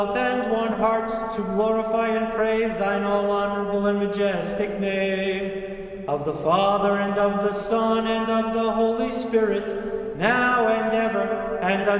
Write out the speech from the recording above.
and one heart to glorify and praise thine all honorable and majestic name, of the Father, and of the Son, and of the Holy Spirit, now and ever, and